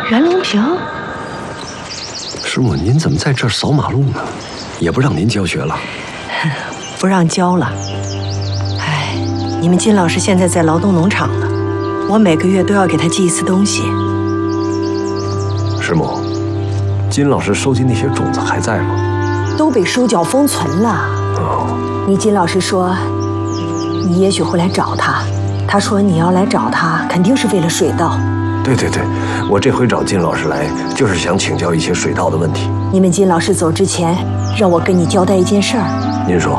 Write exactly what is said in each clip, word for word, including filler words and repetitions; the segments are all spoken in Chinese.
袁隆平， 师母，您怎么在这儿扫马路呢？也不让您教学了？ 不让教了。哎，你们金老师现在在劳动农场呢，我每个月都要给他寄一次东西。 师母，金老师收集那些种子还在吗？ 都被收缴封存了。 哦， 你金老师说，你也许会来找他。他说你要来找他，肯定是为了水稻。 对对对，我这回找金老师来，就是想请教一些水稻的问题。 你们金老师走之前，让我跟你交代一件事儿。 您说？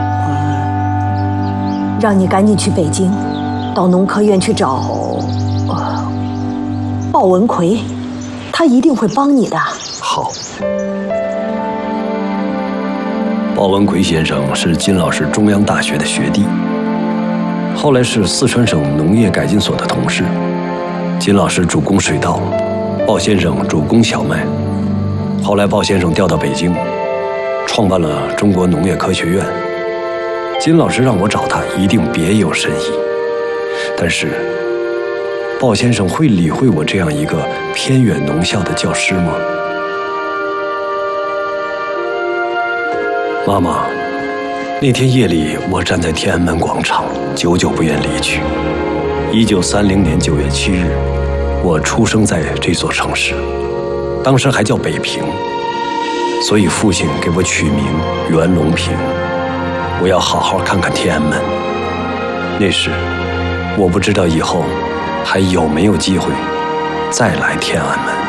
让你赶紧去北京，到农科院去找、呃、鲍文奎，他一定会帮你的。 好。鲍文奎先生是金老师中央大学的学弟，后来是四川省农业改进所的同事。金老师主攻水稻，鲍先生主攻小麦。后来鲍先生调到北京，创办了中国农业科学院。金老师让我找他，一定别有深意。但是，鲍先生会理会我这样一个偏远农校的教师吗？妈妈，那天夜里，我站在天安门广场，久久不愿离去。一九三零年九月七日，我出生在这座城市，当时还叫北平，所以父亲给我取名袁隆平。我要好好看看天安门。那时，我不知道以后还有没有机会再来天安门。